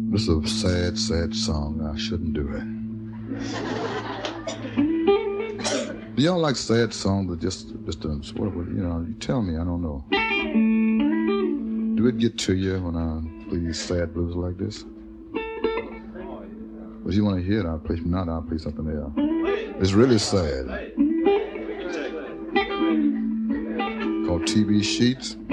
This is a sad, sad song. I shouldn't do it. Do y'all like sad songs, but just what, you know? You tell me. I don't know. Do it get to you when I play these sad blues like this? If you want to hear it, I'll play. If not, I'll play something else. It's really sad. Called TV Sheets.